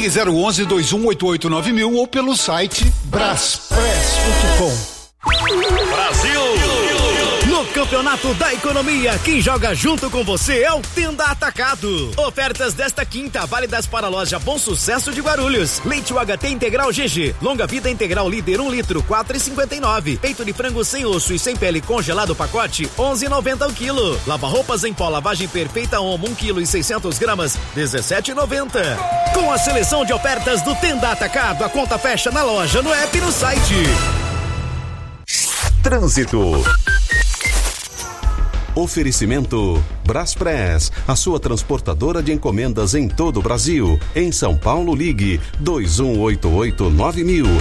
Ligue 011-2188-9000 ou pelo site braspress.com. Brasil! No Campeonato da Economia, quem joga junto com você é o Tenda Atacado. Ofertas desta quinta, válidas para a loja Bom Sucesso de Guarulhos. Leite UHT Integral GG, longa vida integral líder 1 litro, 4,59. Peito de frango sem osso e sem pele congelado pacote, 11,90 o quilo. Lava roupas em pó, lavagem perfeita Omo, 1 quilo e 600 gramas, 17,90. Com a seleção de ofertas do Tenda Atacado, a conta fecha na loja, no app e no site. Trânsito. Oferecimento Braspress, a sua transportadora de encomendas em todo o Brasil. Em São Paulo, ligue 2188-9000.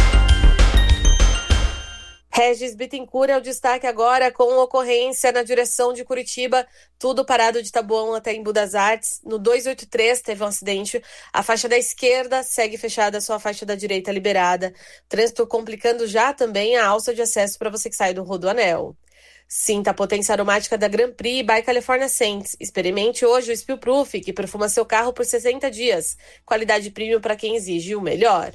Regis Bittencourt é o destaque agora com ocorrência na direção de Curitiba, tudo parado de Taboão até Embu das Artes. No 283 teve um acidente, a faixa da esquerda segue fechada, só a faixa da direita liberada. Trânsito complicando já também a alça de acesso para você que sai do Rodoanel. Sinta a potência aromática da Grand Prix by California Scents. Experimente hoje o Spill Proof, que perfuma seu carro por 60 dias. Qualidade premium para quem exige o melhor.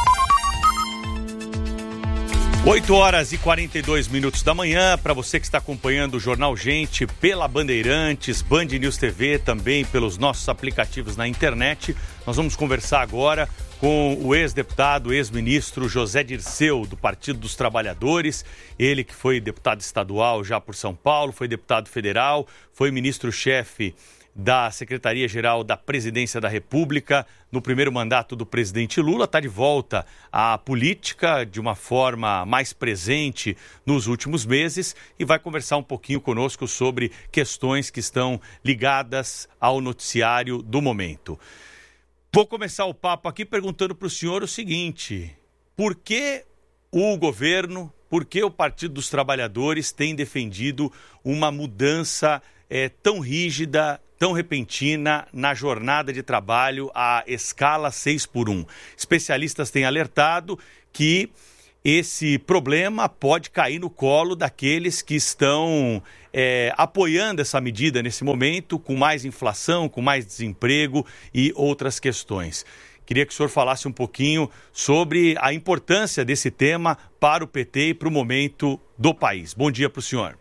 8h42 da manhã, para você que está acompanhando o Jornal Gente pela Bandeirantes, Band News TV, também pelos nossos aplicativos na internet. Nós vamos conversar agora com o ex-deputado, ex-ministro José Dirceu, do Partido dos Trabalhadores. Ele que foi deputado estadual já por São Paulo, foi deputado federal, foi ministro-chefe da Secretaria-Geral da Presidência da República no primeiro mandato do presidente Lula, está de volta à política de uma forma mais presente nos últimos meses e vai conversar um pouquinho conosco sobre questões que estão ligadas ao noticiário do momento. Vou começar o papo aqui perguntando para o senhor o seguinte: por que o governo, por que o Partido dos Trabalhadores tem defendido uma mudança tão rígida, tão repentina na jornada de trabalho à escala 6x1. Especialistas têm alertado que esse problema pode cair no colo daqueles que estão apoiando essa medida nesse momento, com mais inflação, com mais desemprego e outras questões. Queria que o senhor falasse um pouquinho sobre a importância desse tema para o PT e para o momento do país. Bom dia para o senhor.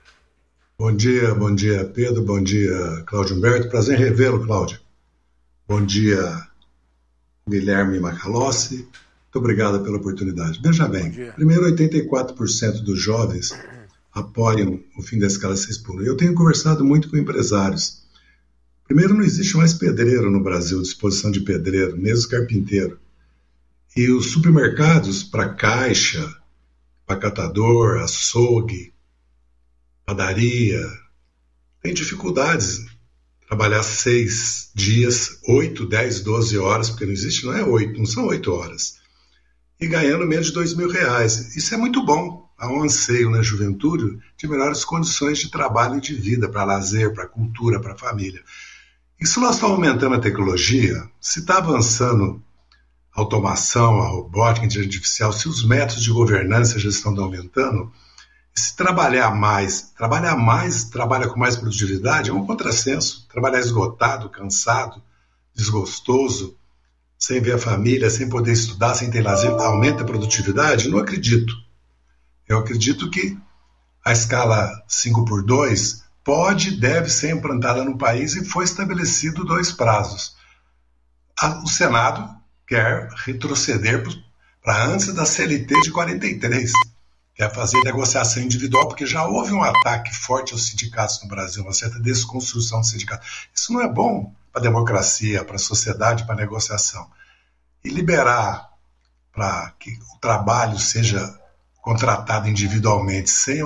Bom dia Pedro, bom dia Cláudio Humberto, prazer em revê-lo, Cláudio. Bom dia Guilherme Macalossi, muito obrigado pela oportunidade. Veja bem, primeiro 84% dos jovens apoiam o fim da escala 6x1. Eu tenho conversado muito com empresários. Primeiro, não existe mais pedreiro no Brasil, disposição de pedreiro, mesmo carpinteiro. E os supermercados para caixa, para catador, açougue, padaria, tem dificuldades. Trabalhar 6 dias, 8, 10, 12 horas, porque não é 8, não são 8 horas. E ganhando menos de R$2.000. Isso é muito bom. Há um anseio na juventude de melhores condições de trabalho e de vida, para lazer, para cultura, para família. E se nós estamos aumentando a tecnologia, se está avançando a automação, a robótica, a inteligência artificial, se os métodos de governança já estão aumentando, se trabalha com mais produtividade, é um contrassenso. Trabalhar esgotado, cansado, desgostoso, sem ver a família, sem poder estudar, sem ter lazer, aumenta a produtividade? Não acredito. Eu acredito que a escala 5x2 pode e deve ser implantada no país e foi estabelecido 2 prazos. O Senado quer retroceder para antes da CLT de 43. Quer fazer negociação individual, porque já houve um ataque forte aos sindicatos no Brasil, uma certa desconstrução do sindicato. Isso não é bom para a democracia, para a sociedade, para a negociação. E liberar para que o trabalho seja contratado individualmente, sem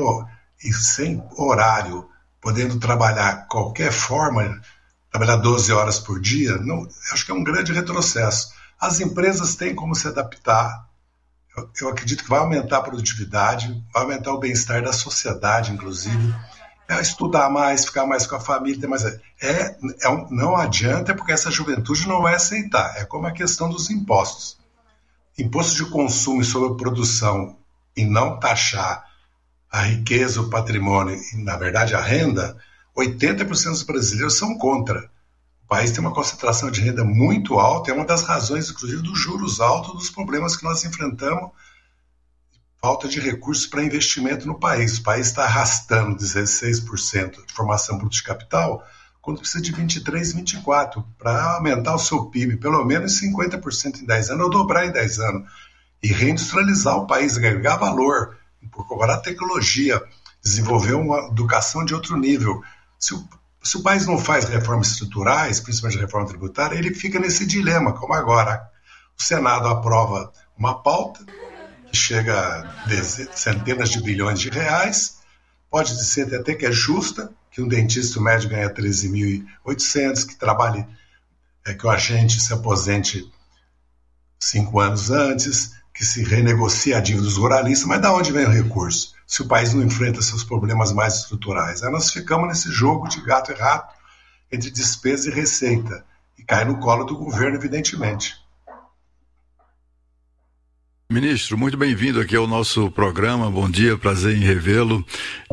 horário, podendo trabalhar qualquer forma, trabalhar 12 horas por dia, não, acho que é um grande retrocesso. As empresas têm como se adaptar. Eu acredito que vai aumentar a produtividade, vai aumentar o bem-estar da sociedade, inclusive. Estudar mais, ficar mais com a família, mas não adianta, porque essa juventude não vai aceitar. É como a questão dos impostos. Imposto de consumo sobre a produção e não taxar a riqueza, o patrimônio e, na verdade, a renda, 80% dos brasileiros são contra. O país tem uma concentração de renda muito alta, é uma das razões, inclusive, dos juros altos, dos problemas que nós enfrentamos, falta de recursos para investimento no país. O país está arrastando 16% de formação bruta de capital, quando precisa de 23%, 24% para aumentar o seu PIB, pelo menos 50% em 10 anos, ou dobrar em 10 anos, e reindustrializar o país, agregar valor, incorporar tecnologia, desenvolver uma educação de outro nível. Se o país não faz reformas estruturais, principalmente reforma tributária, ele fica nesse dilema, como agora. O Senado aprova uma pauta que chega a centenas de bilhões de reais, pode dizer até que é justa, que um dentista médio ganha 13.800, que trabalhe, que o agente se aposente 5 anos antes, que se renegocie a dívida dos ruralistas, mas de onde vem o recurso? Se o país não enfrenta seus problemas mais estruturais. Aí nós ficamos nesse jogo de gato e rato entre despesa e receita, e cai no colo do governo, evidentemente. Ministro, muito bem-vindo aqui ao nosso programa. Bom dia, prazer em revê-lo.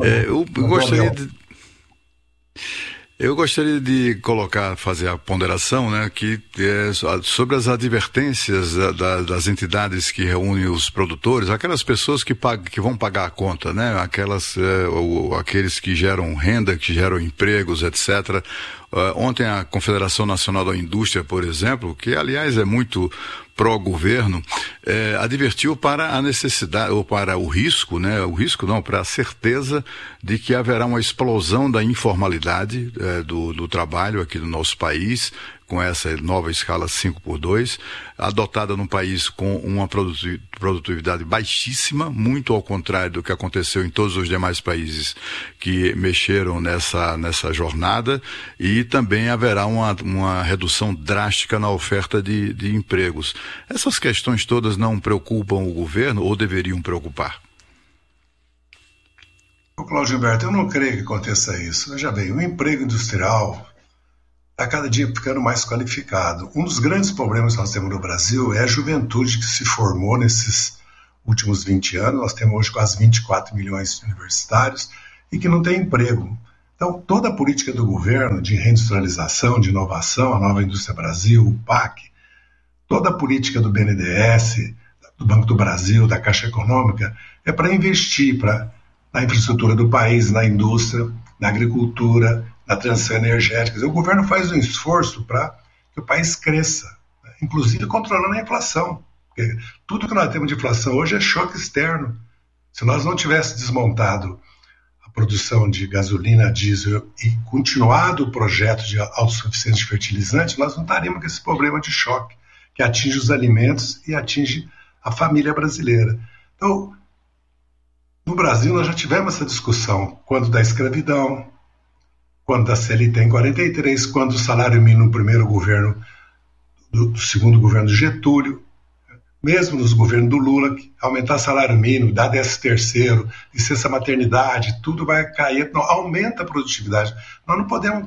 Eu gostaria de fazer a ponderação, né, sobre as advertências das entidades que reúnem os produtores, aquelas pessoas que vão pagar a conta, né, aqueles que geram renda, que geram empregos, etc. Ontem a Confederação Nacional da Indústria, por exemplo, que aliás é muito pró-governo, advertiu para a necessidade, ou para o risco, né? Para a certeza de que haverá uma explosão da informalidade do trabalho aqui no nosso país, com essa nova escala 5x2, adotada num país com uma produtividade baixíssima, muito ao contrário do que aconteceu em todos os demais países que mexeram nessa jornada, e também haverá uma redução drástica na oferta de empregos. Essas questões todas não preocupam o governo ou deveriam preocupar? Cláudio Humberto, eu não creio que aconteça isso. Veja bem, o emprego industrial está cada dia ficando mais qualificado. Um dos grandes problemas que nós temos no Brasil é a juventude que se formou nesses últimos 20 anos. Nós temos hoje quase 24 milhões de universitários e que não tem emprego. Então, toda a política do governo de reindustrialização, de inovação, a Nova Indústria Brasil, o PAC, toda a política do BNDES, do Banco do Brasil, da Caixa Econômica, é para investir na infraestrutura do país, na indústria, na agricultura, na transição energética. O governo faz um esforço para que o país cresça, né? Inclusive controlando a inflação. Porque tudo que nós temos de inflação hoje é choque externo. Se nós não tivéssemos desmontado a produção de gasolina, diesel e continuado o projeto de autossuficiência de fertilizante, nós não estaríamos com esse problema de choque que atinge os alimentos e atinge a família brasileira. Então, no Brasil nós já tivemos essa discussão, quando da escravidão, quando da CLT em 43, quando o salário mínimo no primeiro governo, do segundo governo do Getúlio, mesmo nos governos do Lula, aumentar salário mínimo, dar 13º, licença maternidade, tudo vai cair, não, aumenta a produtividade. Nós não podemos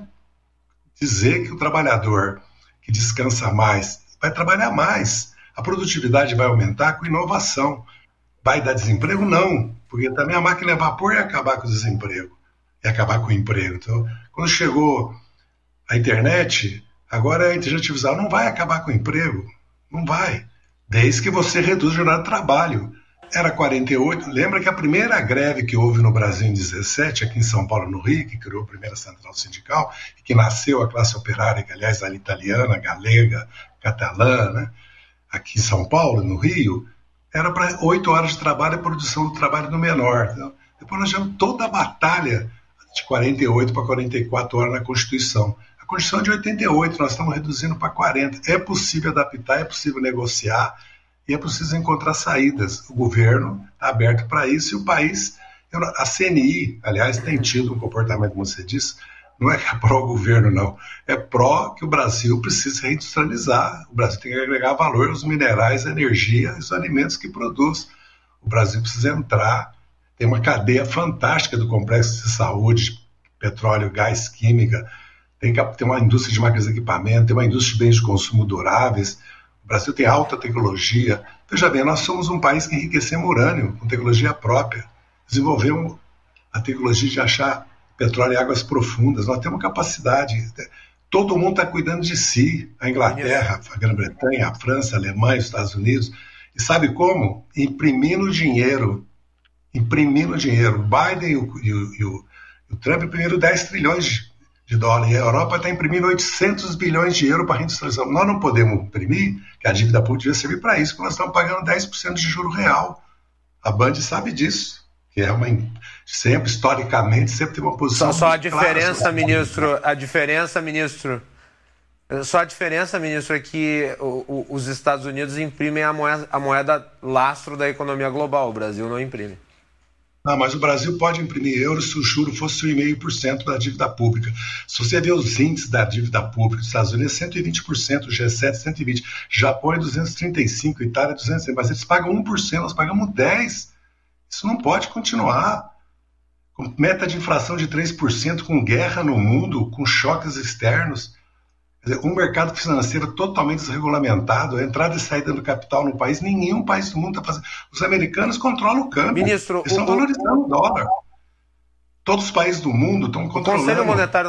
dizer que o trabalhador que descansa mais vai trabalhar mais. A produtividade vai aumentar com inovação. Vai dar desemprego? Não, porque também a máquina a vapor ia acabar com o desemprego, ia acabar com o emprego. Então, quando chegou a internet, agora a inteligência artificial não vai acabar com o emprego, não vai, desde que você reduz a jornada de trabalho. Era 48, lembra que a primeira greve que houve no Brasil em 17, aqui em São Paulo, no Rio, que criou a primeira central sindical, e que nasceu a classe operária, que aliás era italiana, galega, catalã, né? Aqui em São Paulo, no Rio, era para 8 horas de trabalho e produção do trabalho do menor. Então, depois nós tivemos toda a batalha de 48 para 44 horas na Constituição. A Constituição é de 88, nós estamos reduzindo para 40. É possível adaptar, é possível negociar e é preciso encontrar saídas. O governo está aberto para isso e o país, a CNI, aliás, tem tido um comportamento, como você disse, não é que é pró-governo, não. É pró que o Brasil precisa reindustrializar. O Brasil tem que agregar valor aos minerais, a energia e os alimentos que produz. O Brasil precisa entrar. Tem uma cadeia fantástica do complexo de saúde, petróleo, gás, química. Tem uma indústria de máquinas de equipamento, tem uma indústria de bens de consumo duráveis. O Brasil tem alta tecnologia. Veja bem, nós somos um país que enriquecemos urânio com tecnologia própria. Desenvolvemos a tecnologia de achar petróleo em águas profundas, nós temos capacidade. Todo mundo está cuidando de si. A Inglaterra, a Grã-Bretanha, a França, a Alemanha, os Estados Unidos. E sabe como? Imprimindo dinheiro. O Biden e o Trump imprimiram 10 trilhões de dólares. E a Europa está imprimindo 800 bilhões de euros para a reindustrialização. Nós não podemos imprimir, que a dívida pública devia servir para isso, porque nós estamos pagando 10% de juro real. A Band sabe disso. Que é sempre, historicamente, sempre tem uma posição. Só a diferença, ministro. Só a diferença, ministro, é que os Estados Unidos imprimem a moeda lastro da economia global. O Brasil não imprime. Não, mas o Brasil pode imprimir euros se o juro fosse 1,5% da dívida pública. Se você ver os índices da dívida pública dos Estados Unidos, 120%, o G7, 120%, Japão é 235%, Itália é 200%, mas eles pagam 1%, nós pagamos 10%. Isso não pode continuar. Com meta de inflação de 3%, com guerra no mundo, com choques externos. Quer dizer, um mercado financeiro totalmente desregulamentado, a entrada e saída do capital no país, nenhum país do mundo está fazendo. Os americanos controlam o câmbio. Ministro, eles estão valorizando o dólar. Todos os países do mundo estão controlando. O Conselho Monetário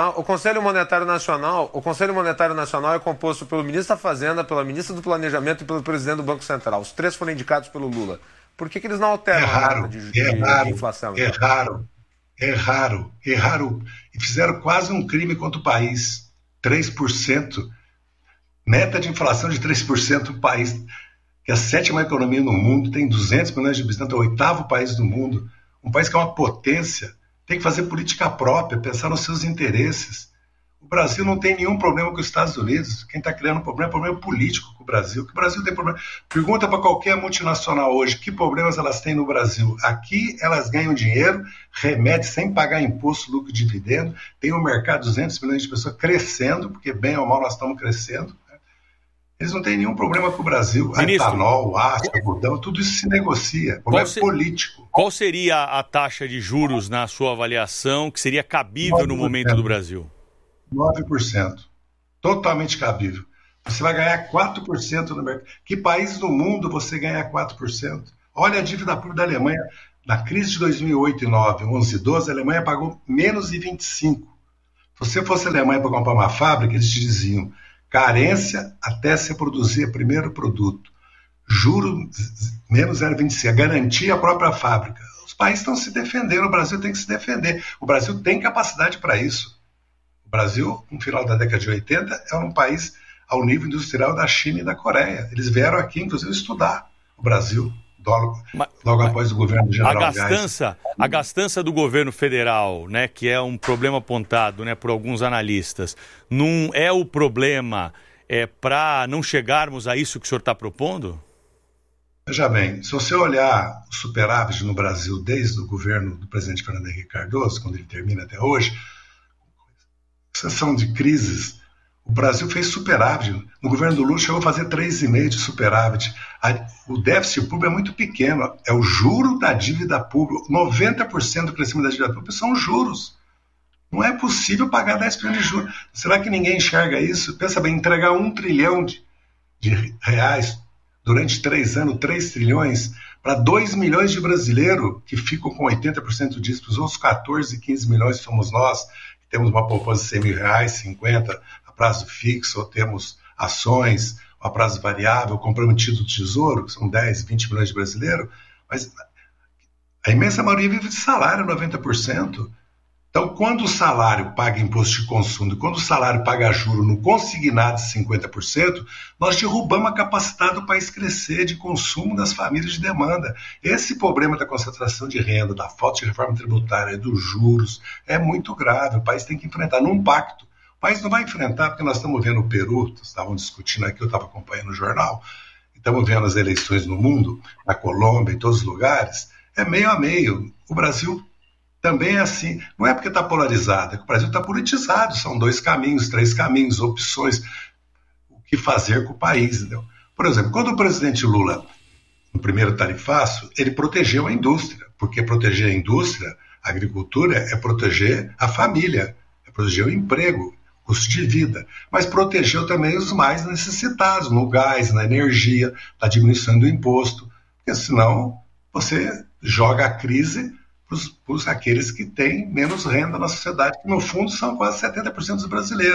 Nacional é composto pelo ministro da Fazenda, pela ministra do Planejamento e pelo presidente do Banco Central. Os três foram indicados pelo Lula. Por que eles não alteram a meta de inflação? É raro. E fizeram quase um crime contra o país. 3%. Meta de inflação de 3% do país, que é a 7ª economia no mundo, tem 200 milhões de habitantes, é o 8º país do mundo. Um país que é uma potência, tem que fazer política própria, pensar nos seus interesses. O Brasil não tem nenhum problema com os Estados Unidos. Quem está criando um problema é problema político com o Brasil. Que o Brasil tem problema. Pergunta para qualquer multinacional hoje que problemas elas têm no Brasil. Aqui elas ganham dinheiro, remédio sem pagar imposto, lucro e dividendo. Tem um mercado, 200 milhões de pessoas crescendo, porque bem ou mal nós estamos crescendo. Eles não têm nenhum problema com o Brasil. Ministro, etanol, aço, algodão, tudo isso se negocia. Problema político. Qual seria a taxa de juros, na sua avaliação, que seria cabível no momento do Brasil? 9%. Totalmente cabível. Você vai ganhar 4% no mercado. Que país do mundo você ganha 4%? Olha a dívida pública da Alemanha. Na crise de 2008 e 2009, 11 e 12, a Alemanha pagou menos de 25%. Se você fosse a Alemanha para comprar uma fábrica, eles te diziam carência até se produzir o primeiro produto. Juro menos 0,25%. Garantia a própria fábrica. Os países estão se defendendo. O Brasil tem que se defender. O Brasil tem capacidade para isso. O Brasil, no final da década de 80, é um país ao nível industrial da China e da Coreia. Eles vieram aqui, inclusive, estudar o Brasil, logo após o governo do General Geisel. A gastança do governo federal, né, que é um problema apontado, né, por alguns analistas, não é o problema para não chegarmos a isso que o senhor está propondo? Veja bem, se você olhar o superávit no Brasil desde o governo do presidente Fernando Henrique Cardoso, quando ele termina até hoje, exceção de crises, o Brasil fez superávit. No governo do Lula chegou a fazer 3,5% de superávit. O déficit público é muito pequeno. É o juro da dívida pública. 90% do crescimento da dívida pública são juros. Não é possível pagar 10% de juros. Será que ninguém enxerga isso? Pensa bem, entregar 1 trilhão de reais durante 3 anos, 3 trilhões, para 2 milhões de brasileiros que ficam com 80% disso, para os outros 14, 15 milhões somos nós, temos uma poupança de 100 mil reais, 50 a prazo fixo, ou temos ações a prazo variável, compramos título de tesouro, que são 10, 20 milhões de brasileiros, mas a imensa maioria vive de salário, 90%. Então, quando o salário paga imposto de consumo, quando o salário paga juro no consignado de 50%, nós derrubamos a capacidade do país crescer de consumo das famílias de demanda. Esse problema da concentração de renda, da falta de reforma tributária, dos juros, é muito grave. O país tem que enfrentar num pacto. O país não vai enfrentar, porque nós estamos vendo o Peru, estavam discutindo aqui, eu estava acompanhando o jornal, estamos vendo as eleições no mundo, na Colômbia, em todos os lugares, é meio a meio. O Brasil também é assim. Não é porque está polarizado, é que o Brasil está politizado. São 2 caminhos, 3 caminhos, opções. O que fazer com o país, entendeu? Por exemplo, quando o presidente Lula, no primeiro tarifaço, ele protegeu a indústria. Porque proteger a indústria, a agricultura, é proteger a família, é proteger o emprego, custo de vida. Mas protegeu também os mais necessitados, no gás, na energia, na diminuição do imposto. Porque senão você joga a crise para aqueles que têm menos renda na sociedade, que no fundo são quase 70% dos brasileiros.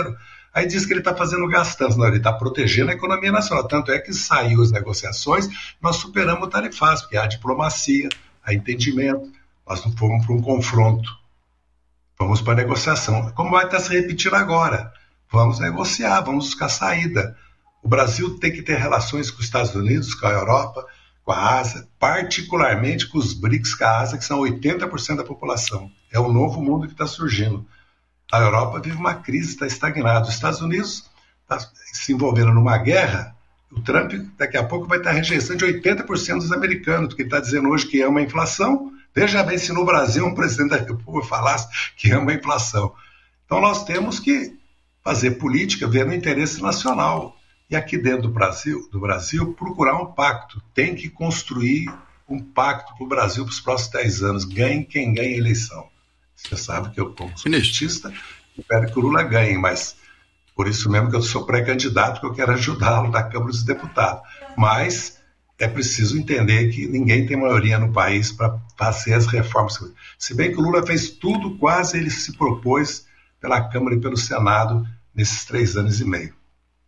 Aí diz que ele está fazendo gastança. Não, ele está protegendo a economia nacional. Tanto é que saiu as negociações, nós superamos o tarifaço, porque há diplomacia, há entendimento. Nós não fomos para um confronto. Vamos para a negociação. Como vai estar se repetindo agora? Vamos negociar, vamos buscar saída. O Brasil tem que ter relações com os Estados Unidos, com a Europa, com a Ásia, particularmente com os BRICS, com a Ásia, que são 80% da população. É um novo mundo que está surgindo. A Europa vive uma crise, está estagnada. Os Estados Unidos está se envolvendo numa guerra. O Trump, daqui a pouco, vai estar rejeitando de 80% dos americanos, porque ele está dizendo hoje que é uma inflação. Veja bem se no Brasil um presidente da República falasse que é uma inflação. Então nós temos que fazer política vendo o interesse nacional. E aqui dentro do Brasil, procurar um pacto. Tem que construir um pacto para o Brasil para os próximos 10 anos. Ganhe quem ganha a eleição. Você sabe que eu, como sou petista, espero que o Lula ganhe, mas por isso mesmo que eu sou pré-candidato, que eu quero ajudá-lo na Câmara dos Deputados. Mas é preciso entender que ninguém tem maioria no país para fazer as reformas. Se bem que o Lula fez tudo, quase ele se propôs pela Câmara e pelo Senado nesses 3 anos e meio.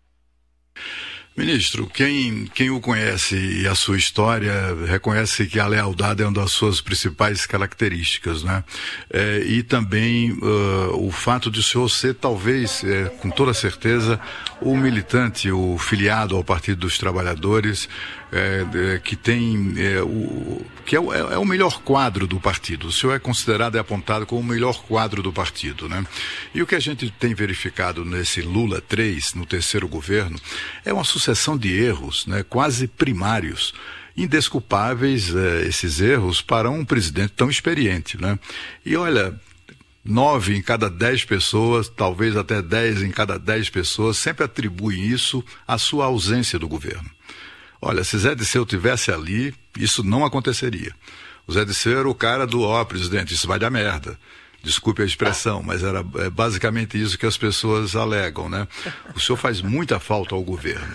Ministro, quem o conhece e a sua história reconhece que a lealdade é uma das suas principais características, né? E também o fato de o senhor ser, talvez, com toda certeza, o militante, o filiado ao Partido dos Trabalhadores, que tem que é o melhor quadro do partido. O senhor é considerado e apontado como o melhor quadro do partido, né? E o que a gente tem verificado nesse Lula 3, no terceiro governo, é uma sucessão de erros, né, quase primários, indesculpáveis, esses erros para um presidente tão experiente, né? E olha, 9 em cada 10 pessoas, talvez até 10 em cada 10 pessoas, sempre atribuem isso à sua ausência do governo. Olha, se Zé Disseu tivesse ali, isso não aconteceria. O Zé Disseu era o cara do, presidente, isso vai dar merda. Desculpe a expressão, mas era basicamente isso que as pessoas alegam, né? O senhor faz muita falta ao governo.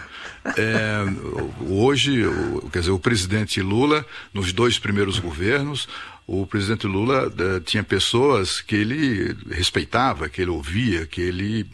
Hoje, quer dizer, o presidente Lula, nos 2 primeiros governos, o presidente Lula tinha pessoas que ele respeitava, que ele ouvia, que ele